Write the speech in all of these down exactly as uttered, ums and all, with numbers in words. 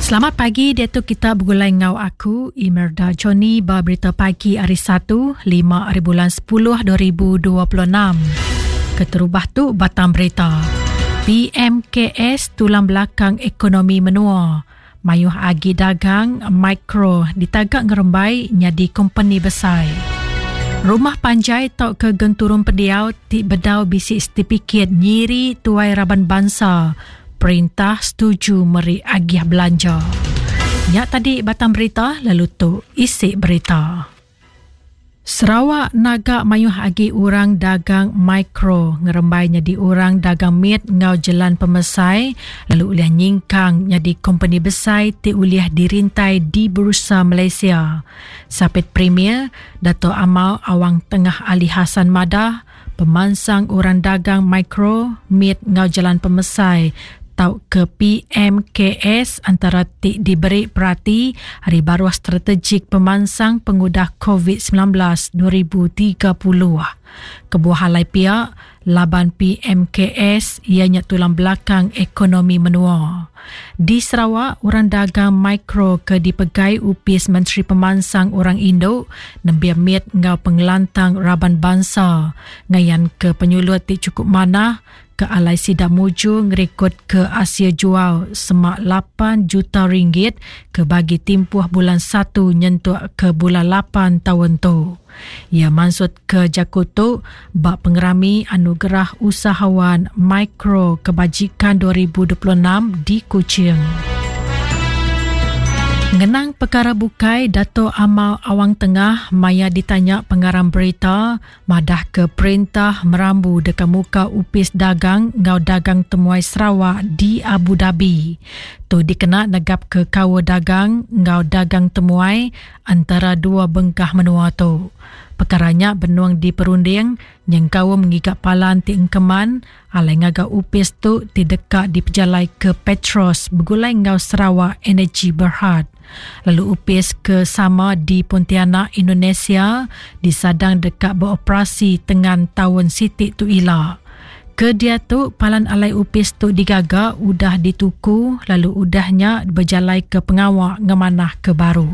Selamat pagi, dia tu kita bergulai ngau aku, Imelda Johnny, berita pagi hari Sabtu, lima hari bulan sepuluh dua ribu dua puluh enam. Keterubah tu batang berita. P M K S tulang belakang ekonomi menua. Mayuh agi dagang mikro ditagak ngerembai nyadi company besar. Rumah Panjai tau ke genturun pendiau ti bedau bisik sertifikat nyiri tuai Raban Bangsa. Perintah setuju meri agih belanja. Nyak tadi batang berita, lalu tu isi berita. Sarawak nagak mayuh agi orang dagang mikro ngerembai nyadi orang dagang mit ngau jalan pemesai lalu uliah nyingkang nyadi company besar ti uliah dirintai di Bursa Malaysia. Sapit Premier Dato' Amal Awang Tengah Ali Hassan Madah pemansang orang dagang mikro mit ngau jalan pemesai tau ke P M K S antara ti diberi perhati Hari Baruah Strategik Pemansang Pengudah COVID sembilan belas dua ribu tiga puluh. Kebuah halai pihak, laban P M K S ianya tulang belakang ekonomi menua. Di Sarawak, orang dagang mikro ke dipegai upis Menteri Pemansang Orang Indo nembia mit ngau pengelantang Raban Bangsa ngayan ke penyulut ti cukup manah ke alai sidak muju ngerekod ke Asia jual semak lapan juta ringgit ke bagi timpuh bulan satu nyentuh ke bulan lapan tahun tu. Ia maksud ke Jakutu bak pengerami anugerah usahawan mikro kebajikan dua ribu dua puluh enam di Kuching. Mengenang perkara bukai, Dato' Amal Awang Tengah maya ditanya pengarang berita madah ke perintah merambu dekat muka upis dagang ngau dagang temuai Sarawak di Abu Dhabi. Tu dikena negap ke kawa dagang ngau dagang temuai antara dua bengkah menua tu. Perkaranya benuang di perunding yang kawa mengigap palan ti engkeman alai ngaga upis tu ti dekat di pejalai ke Petros bergulai ngau Sarawak Energy Berhad. Lalu upis ke sama di Pontianak, Indonesia disadang dekat beroperasi tengan tahun sitik tu ila. Ke dia tu palan alai upis tu digaga udah dituku lalu udahnya berjalai ke pengawak ngemanah ke baru.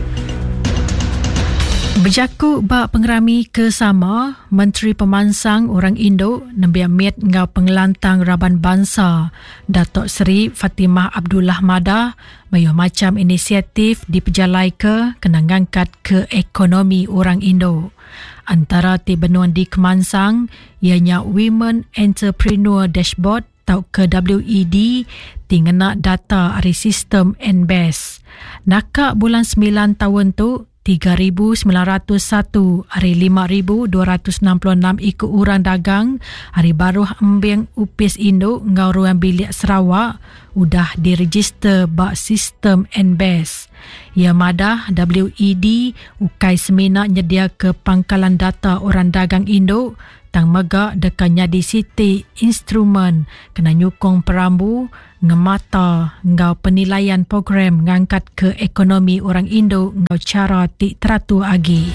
Berjaku bak pengerami ke sama, Menteri Pemansang Orang Indo nembia mit ngau pengelantang Raban Bangsa, Datuk Seri Fatimah Abdullah Madah, mayuh macam inisiatif diperjalai ke kena ngangkat ke ekonomi orang Indo. Antara ti benuan di Kemansang, ianya Women Entrepreneur Dashboard tau ke W E D tingena data dari sistem N B E S. Nakak bulan sembilan tahun tu, tiga ribu sembilan ratus satu hari lima ribu dua ratus enam puluh enam ikut orang dagang hari baru embeng upis Indo ngau ruang bilik Sarawak udah diregister bak sistem N B E S. Ia madah W E D ukai semina nyedia ke pangkalan data orang dagang Indo tang megak dekanya di siti instrumen kena nyukong perambu ngemata ngau penilaian program ngangkat ke ekonomi orang Indo ngau cara ti teratu agi.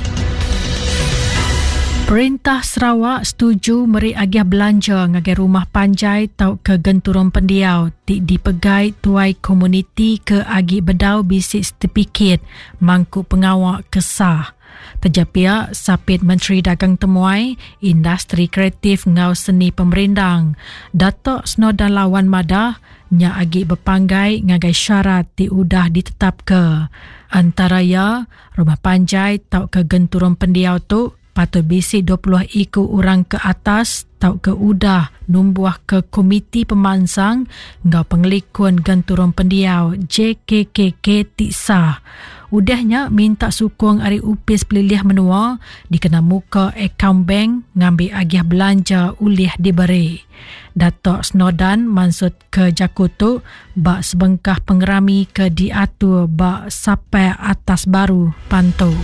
Perintah Sarawak setuju meri agih belanja ngagai rumah Panjai tau ke genturun pendiau ti dipegai tuai komuniti ke agi bedau bisik sertifikat mangkuk pengawak kesah. Terjapia sapit Menteri Dagang Temuai, Industri Kreatif ngau seni pemerindang, Datuk Snodan Lawan Madah nya agi berpanggai ngagai syarat ti udah ditetap ke. Antara ya, rumah Panjai tau ke genturun pendiau tu patut bisi dua puluh ikut orang ke atas tau ke udah numbuah ke komiti pemansang ngau pengelikun genturun pendiau J K K K ti sah. Udahnya minta sukong ari upis pelilih menua dikena muka akaun bank ngambil agih belanja ulih diberi. Datuk Snodan maksud ke Jakutu bak sebengkah pengerami ke diatur bak sampai atas baru pantau.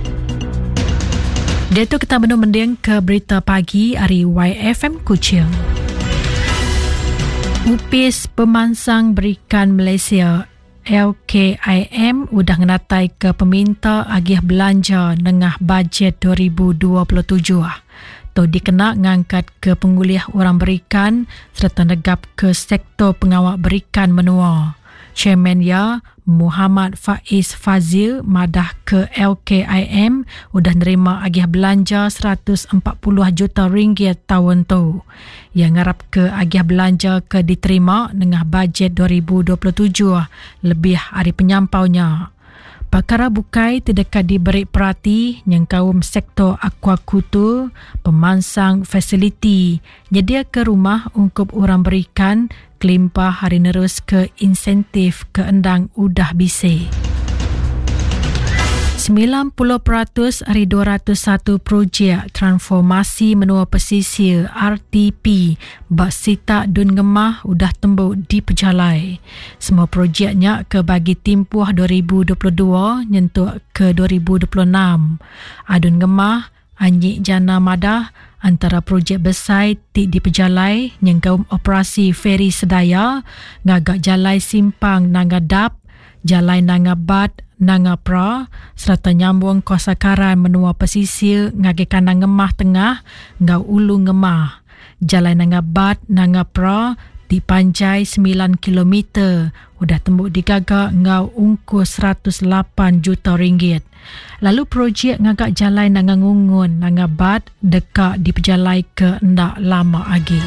Dia tu kita mending ke berita pagi hari Y F M Kuching. Upis Pemansang Berikan Malaysia L K I M udah ngenatai ke peminta agih belanja nengah bajet dua ribu dua puluh tujuh. Tu dikena ngangkat ke penguliah orang berikan serta negap ke sektor pengawak berikan menua. Chairman ya Muhammad Faiz Fazil madah ke L K I M udah nerima agih belanja seratus empat puluh juta ringgit tahun tu. Yang ngarap ke agih belanja ke diterima dengan bajet dua ribu dua puluh tujuh lebih hari penyampaunya. Perkara bukai terdekat diberi perhati yang kaum sektor aquacultur, pemansang fasiliti, nyedia ke rumah ungkup orang berikan, kelimpah hari nerus ke insentif ke endang udah bisik. sembilan puluh peratus dari dua ratus satu projek transformasi menua pesisir R T P bak Sitak Dun Ngemah udah tembuk di pejalai. Semua projeknya ke bagi timpuh dua ribu dua puluh dua nyentuh ke dua ribu dua puluh enam. Adun Ngemah, Anyik Jana Madah antara projek besar ti di pejalai yang kaum operasi feri sedaya ngagak jalai simpang Nangadap, jalai Nangabat, Nangapra serta nyambung kosakaran menua pesisir ngagi kandang Ngemah Tengah ngau ulu Ngemah. Jalan Nangabat, Nangapra dipanjai sembilan kilometer udah tembuk digagak ngau ungkus seratus lapan juta ringgit. Lalu projek ngagak jalan Nangangungun, Nangabat dekat di pejalai ke ndak lama lagi.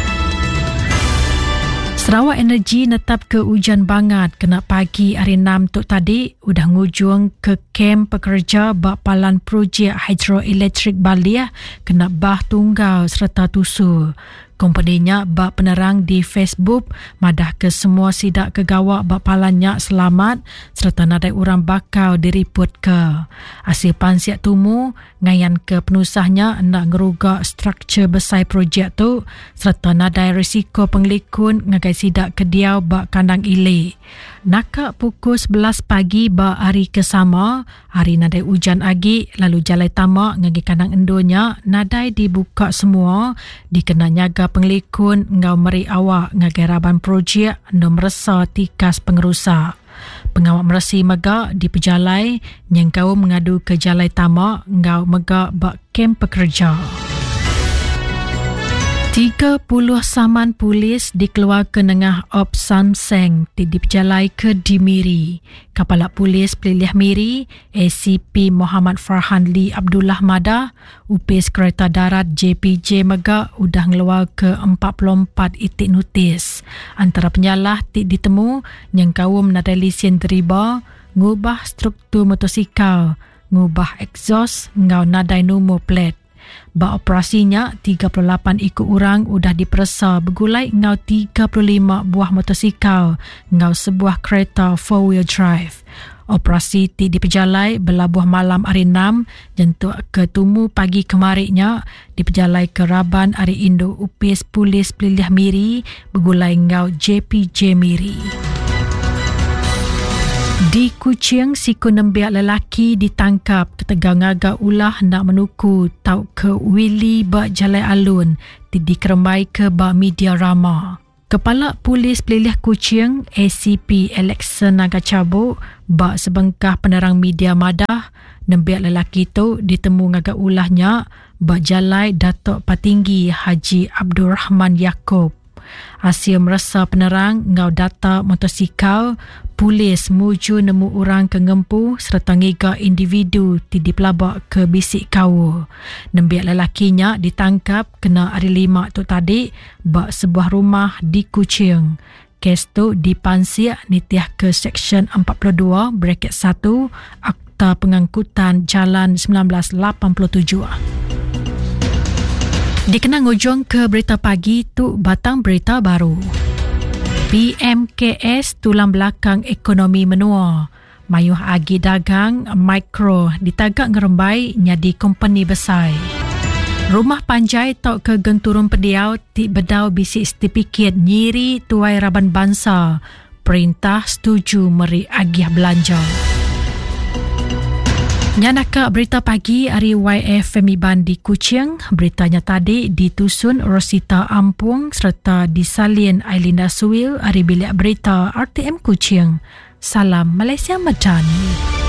Sarawak Energy netap ke hujan bangat kena pagi hari enam tu tadi udah ngujung ke kem pekerja bak palan projek hidroelektrik Balia kena bah tunggal serta tusu. Kompaninya bak penerang di Facebook madah ke semua sidak kegawak bak palannya selamat serta nadai orang bakal diriput ke. Hasil pansiak tumu ngayan ke penusahnya nak ngerugak struktur besar projek tu serta nadai risiko penglikun ngagai sidak kediau bak kandang ilik. Nakak pukul sebelas pagi bak hari kesama, hari nadai hujan agi lalu jalai tamak ngagi kandang endonya nadai dibuka semua dikena nyaga penglikun ngau meri awak ngagai raban projek endo meresa tikas pengerusak. Pengawak meresi megak di pejalai yang kau mengadu ke jalai tamak ngau megak bak kem pekerja. tiga puluh saman polis dikeluarkan dengan Op Samseng di diperjalai ke di Miri. Kepala Polis Pelilih Miri, A C P Muhammad Farhan Lee Abdullah Madah, Upis Kereta Darat J P J Megak udah ngeluar ke empat puluh empat itik notis. Antara penyalah tik ditemu yang kaum nadai lesen teriba, ngubah struktur motosikal, ngubah exhaust, ngau nadai nombor plate. Ba operasinya tiga puluh lapan ikut orang udah diperesa bergulai ngau tiga puluh lima buah motosikal ngau sebuah kereta four wheel drive. Operasi ti diperjalai belabuh malam hari enam jentuk ke tumu pagi kemarinnya diperjalai ke Raban hari Indo Upis Polis Pelilih Miri bergulai ngau J P J Miri. Di Kuching, siku nembiak lelaki ditangkap ketegang agak ulah nak menuku tau ke Willy bak Jalai Alun di dikeremai ke bak media rama. Kepala Polis Pelilih Kuching A C P Alexa Nagacabo bak sebengkah penerang media Madah nembiak lelaki tu ditemu agak ulahnya bak Jalai Datuk Patinggi Haji Abdul Rahman Yaakob. Hasil merasa penerang ngau data motosikal, polis muju nemu orang ke ngempu serta ngiga individu ti dipelabak ke bisik kawa. Nembiak lelakinya ditangkap kena hari lima tu tadi bak sebuah rumah di Kuching. Kes tu dipansiak nitiah ke Seksyen empat puluh dua bracket satu Akta Pengangkutan Jalan seribu sembilan ratus lapan puluh tujuh. Dikenang ujung ke berita pagi tu batang berita baru. P M K S tulang belakang ekonomi menua. Mayuh agi dagang mikro ditagak ngerembai nyadi kompeni besar. Rumah Panjai tau ke genturun pediau ti bedau bisik sertifikat nyiri tuai Raban Bangsa. Perintah setuju meri agih belanja. Nyanaka berita pagi hari Y F Femiban di Kuching. Beritanya tadi ditusun Rosita Ampung serta disalin Ailinda Suil hari bilik berita R T M Kuching. Salam Malaysia Madani.